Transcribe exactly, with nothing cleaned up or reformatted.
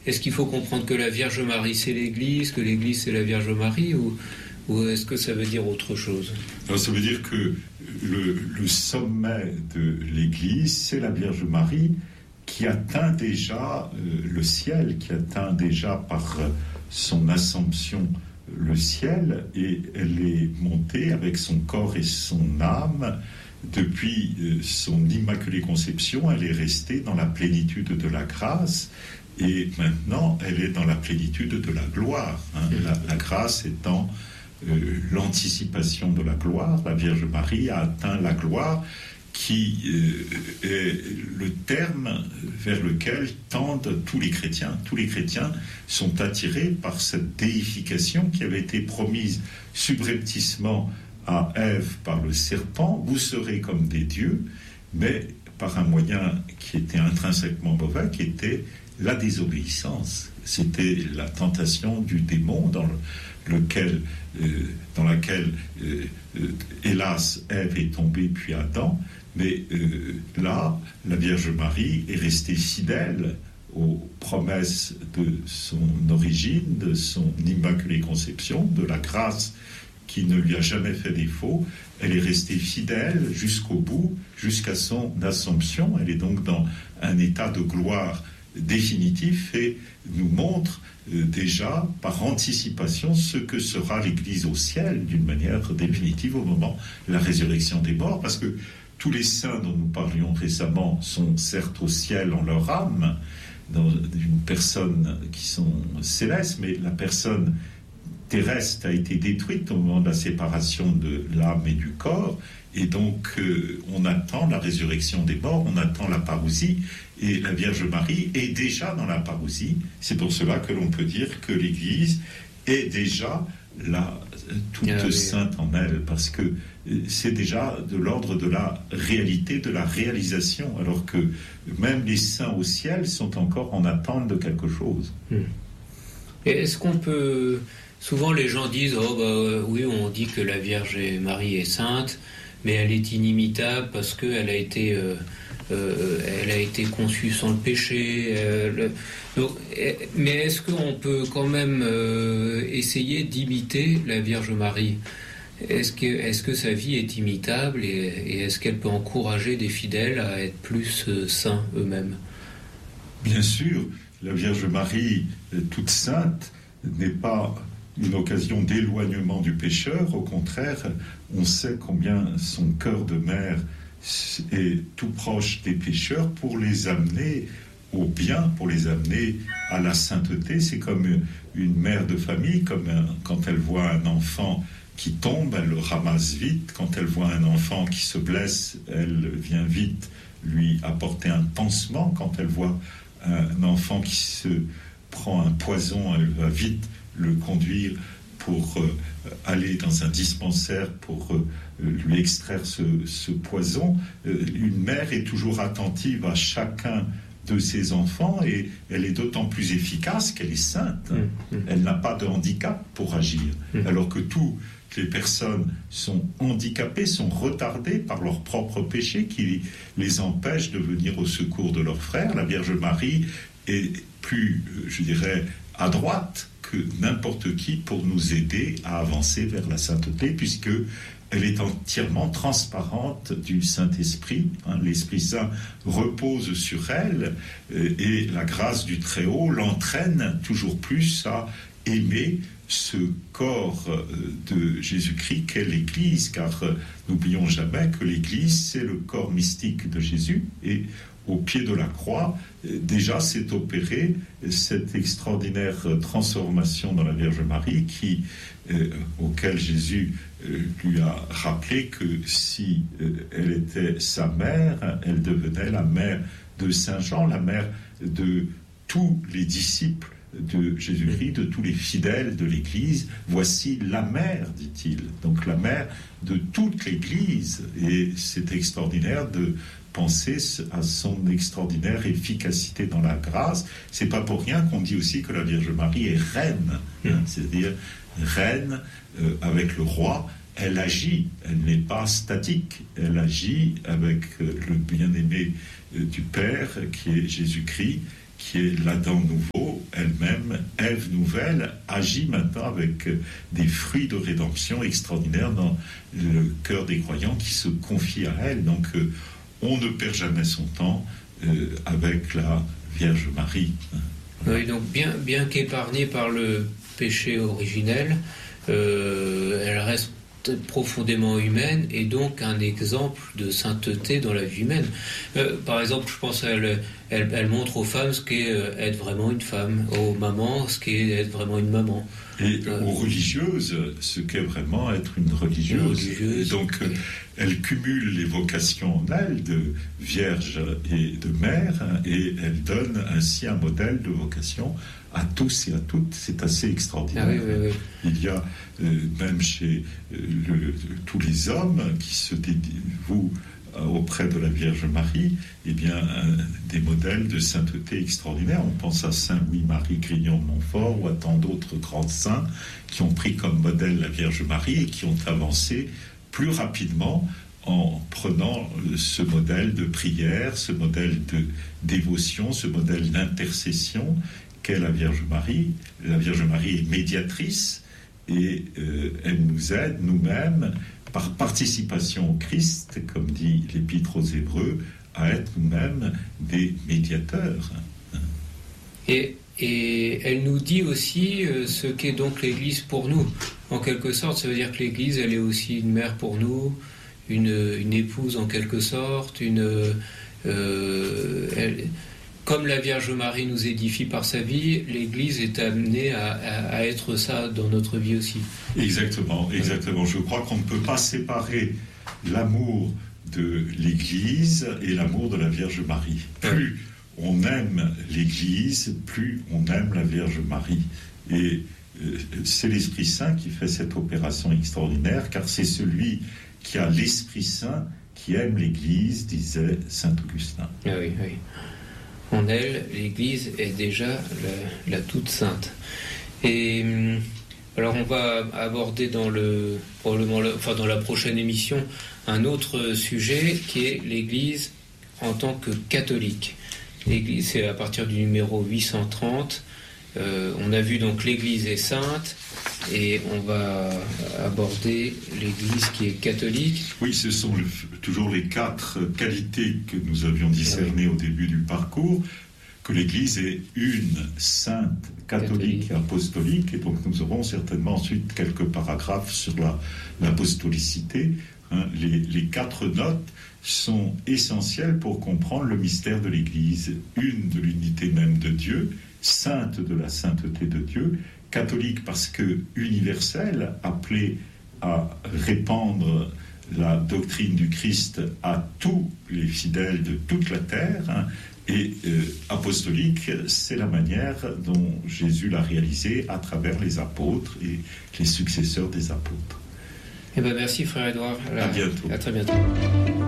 est-ce qu'il faut comprendre que la Vierge Marie c'est l'Église, que l'Église c'est la Vierge Marie, ou, ou est-ce que ça veut dire autre chose? Alors, ça veut dire que le, le sommet de l'Église, c'est la Vierge Marie qui atteint déjà euh, le ciel, qui atteint déjà par euh, son assomption le ciel, et elle est montée avec son corps et son âme. Depuis euh, son immaculée conception, elle est restée dans la plénitude de la grâce, et maintenant elle est dans la plénitude de la gloire, hein. la, la grâce étant euh, l'anticipation de la gloire. La Vierge Marie a atteint la gloire qui euh, est le terme vers lequel tendent tous les chrétiens. Tous les chrétiens sont attirés par cette déification qui avait été promise subrepticement à Ève par le serpent. Vous serez comme des dieux, mais par un moyen qui était intrinsèquement mauvais, qui était la désobéissance. C'était la tentation du démon dans le, lequel, euh, dans laquelle, euh, euh, hélas, Ève est tombée puis Adam. Mais euh, là, la Vierge Marie est restée fidèle aux promesses de son origine, de son immaculée conception, de la grâce qui ne lui a jamais fait défaut. Elle est restée fidèle jusqu'au bout, jusqu'à son assomption. Elle est donc dans un état de gloire définitif et nous montre euh, déjà par anticipation ce que sera l'Église au ciel d'une manière définitive au moment de la résurrection des morts, parce que tous les saints dont nous parlions récemment sont certes au ciel en leur âme, dans une personne qui sont célestes, mais la personne terrestre a été détruite au moment de la séparation de l'âme et du corps, et donc euh, on attend la résurrection des morts, on attend la parousie, et la Vierge Marie est déjà dans la parousie. C'est pour cela que l'on peut dire que l'Église est déjà la toute ah, oui. sainte en elle, parce que c'est déjà de l'ordre de la réalité, de la réalisation, alors que même les saints au ciel sont encore en attente de quelque chose. Hmm. Et est-ce qu'on peut... Souvent les gens disent, oh bah oui, on dit que la Vierge Marie est sainte, mais elle est inimitable parce qu'elle a été... Euh, euh, elle a été conçue sans le péché. Euh, le... Donc, mais est-ce qu'on peut quand même euh, essayer d'imiter la Vierge Marie ? Est-ce que, est-ce que sa vie est imitable et, et est-ce qu'elle peut encourager des fidèles à être plus euh, saints eux-mêmes ? Bien sûr, la Vierge Marie, toute sainte, n'est pas une occasion d'éloignement du pécheur. Au contraire, on sait combien son cœur de mère est tout proche des pécheurs pour les amener au bien, pour les amener à la sainteté. C'est comme une mère de famille, comme un, quand elle voit un enfant qui tombe, elle le ramasse vite. Quand elle voit un enfant qui se blesse, elle vient vite lui apporter un pansement. Quand elle voit un enfant qui se prend un poison, elle va vite le conduire pour euh, aller dans un dispensaire pour euh, lui extraire ce, ce poison. Euh, une mère est toujours attentive à chacun de ses enfants et elle est d'autant plus efficace qu'elle est sainte. Mmh, mmh. Elle n'a pas de handicap pour agir, mmh. alors que toutes les personnes sont handicapées, sont retardées par leurs propres péchés qui les empêchent de venir au secours de leurs frères. La Vierge Marie est plus, je dirais, à droite que n'importe qui pour nous aider à avancer vers la sainteté, puisque elle est entièrement transparente du Saint-Esprit. Hein, l'Esprit Saint repose sur elle euh, et la grâce du Très-Haut l'entraîne toujours plus à aimer ce corps euh, de Jésus-Christ qu'est l'Église, car euh, n'oublions jamais que l'Église, c'est le corps mystique de Jésus, et au pied de la croix, déjà s'est opérée cette extraordinaire transformation dans la Vierge Marie qui, euh, auquel Jésus euh, lui a rappelé que si euh, elle était sa mère, elle devenait la mère de Saint Jean, la mère de tous les disciples de Jésus-Christ, de tous les fidèles de l'Église. Voici la mère, dit-il, donc la mère de toute l'Église. Et c'est extraordinaire de penser à son extraordinaire efficacité dans la grâce. C'est pas pour rien qu'on dit aussi que la Vierge Marie est reine, hein, c'est-à-dire reine euh, avec le roi. Elle agit, elle n'est pas statique, elle agit avec euh, le bien-aimé euh, du Père qui est Jésus-Christ, qui est l'Adam nouveau. Elle nouvelle agit maintenant avec des fruits de rédemption extraordinaires dans le cœur des croyants qui se confient à elle. Donc euh, on ne perd jamais son temps euh, avec la Vierge Marie. Oui, donc bien, bien qu'épargnée par le péché originel, euh, elle reste profondément humaine et donc un exemple de sainteté dans la vie humaine. Euh, par exemple, je pense qu'elle elle, elle montre aux femmes ce qu'est euh, être vraiment une femme, aux mamans ce qu'est être vraiment une maman. Et euh, aux religieuses, ce qu'est vraiment être une religieuse. Une religieuse donc, oui. Elle cumule les vocations en elle de vierge et de mère, et elle donne ainsi un modèle de vocation à tous et à toutes. C'est assez extraordinaire. Ah oui, oui, oui. Il y a euh, même chez euh, le, tous les hommes qui se dévouent auprès de la Vierge Marie, eh bien, euh, des modèles de sainteté extraordinaires. On pense à Saint Louis-Marie Grignon de Montfort ou à tant d'autres grands saints qui ont pris comme modèle la Vierge Marie et qui ont avancé plus rapidement en prenant ce modèle de prière, ce modèle de dévotion, ce modèle d'intercession qu'est la Vierge Marie. La Vierge Marie est médiatrice et euh, elle nous aide nous-mêmes par participation au Christ, comme dit l'Épître aux Hébreux, à être nous-mêmes des médiateurs. Et, et elle nous dit aussi euh, ce qu'est donc l'Église pour nous. En quelque sorte, ça veut dire que l'Église, elle est aussi une mère pour nous, une, une épouse en quelque sorte, une... Euh, elle, comme la Vierge Marie nous édifie par sa vie, l'Église est amenée à, à, à être ça dans notre vie aussi. Exactement, exactement. Je crois qu'on ne peut pas séparer l'amour de l'Église et l'amour de la Vierge Marie. Plus on aime l'Église, plus on aime la Vierge Marie. Et euh, c'est l'Esprit Saint qui fait cette opération extraordinaire, car c'est celui qui a l'Esprit Saint qui aime l'Église, disait saint Augustin. Ah oui, oui. En elle, l'Église est déjà la, la toute sainte. Et alors on va aborder dans le probablement le, enfin dans la prochaine émission un autre sujet qui est l'Église en tant que catholique. L'Église, c'est à partir du numéro huit cent trente. Euh, on a vu donc l'Église est sainte et on va aborder l'Église qui est catholique. Oui, ce sont le, toujours les quatre qualités que nous avions discernées oui. au début du parcours, que l'Église est une, sainte, catholique, catholique. et apostolique, et donc nous aurons certainement ensuite quelques paragraphes sur la, l'apostolicité. Hein, les, les quatre notes sont essentielles pour comprendre le mystère de l'Église, une de l'unité même de Dieu, sainte de la sainteté de Dieu, catholique parce que universelle, appelée à répandre la doctrine du Christ à tous les fidèles de toute la terre, hein, et euh, apostolique, c'est la manière dont Jésus l'a réalisé à travers les apôtres et les successeurs des apôtres. Eh bien, merci frère Édouard. À, à bientôt. À très bientôt.